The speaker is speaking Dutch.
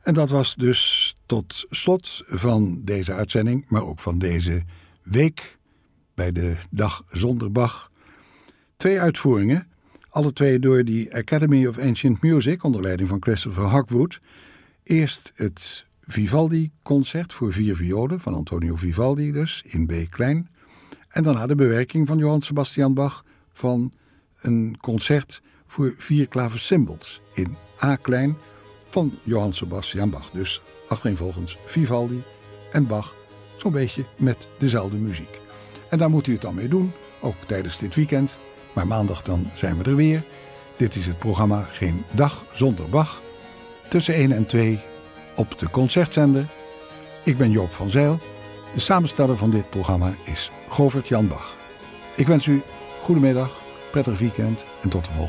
En dat was dus tot slot van deze uitzending, maar ook van deze week bij de Dag zonder Bach. 2 uitvoeringen, alle 2 door de Academy of Ancient Music onder leiding van Christopher Hogwood. Eerst het Vivaldi-concert voor 4 violen van Antonio Vivaldi, dus in B klein. En daarna de bewerking van Johann Sebastian Bach van een concert voor 4 klaversymbals in A klein van Johann Sebastian Bach. Dus achtereenvolgens Vivaldi en Bach, zo'n beetje met dezelfde muziek. En daar moet u het dan mee doen, ook tijdens dit weekend. Maar maandag dan zijn we er weer. Dit is het programma Geen Dag zonder Bach. Tussen 1 en 2 op de concertzender. Ik ben Joop van Zijl. De samensteller van dit programma is Govert Jan Bach. Ik wens u goedemiddag, prettig weekend en tot de volgende.